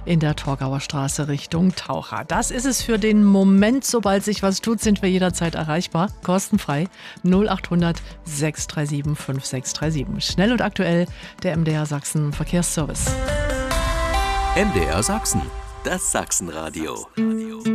in der Torgauer Straße Richtung Taucher. Das ist es für den Moment. Sobald sich was tut, sind wir jederzeit erreichbar. Kostenfrei 0800 637 5637. Schnell und aktuell der MDR Sachsen Verkehrsservice. MDR Sachsen, das Sachsenradio.